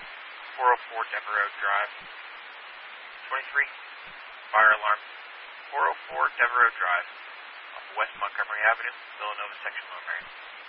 404 Devereaux Drive. 23. Fire alarm. 404 Devereaux Drive, off West Montgomery Avenue, Villanova Section, Low Marine.